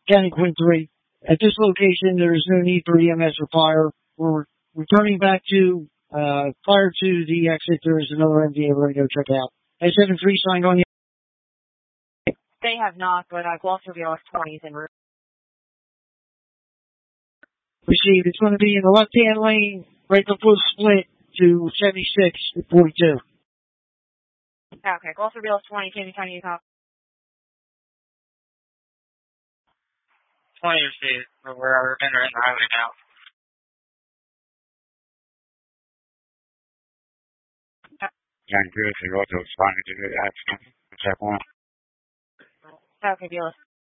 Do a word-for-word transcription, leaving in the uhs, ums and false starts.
County Quinn three. At this location, there is no need for E M S or fire. We're returning back to, uh, prior to the exit, there is another M D A radio check out. A seven three signed on the. They have not, but uh, Glosterville is twenty is en route. Received. It's going to be in the left-hand lane, right before split to seventy-six and forty-two. Okay, Glosterville is twenty, Canyon County, Utah. twenty received. We're entering the highway now. John Griffin, auto responding to the accident. Check one. Okay, deal.